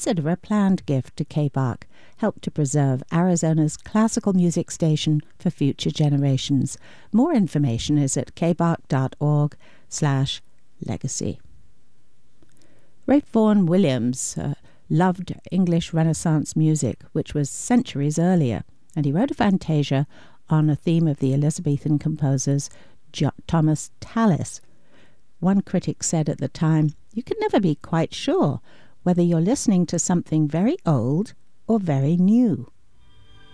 consider a planned gift to KBARC, help to preserve Arizona's classical music station for future generations. More information is at kbark.org/legacy. Ralph Vaughan Williams loved English Renaissance music, which was centuries earlier, and he wrote a fantasia on a theme of the Elizabethan composers Thomas Tallis. One critic said at the time, "You can never be quite sure whether you're listening to something very old or very new."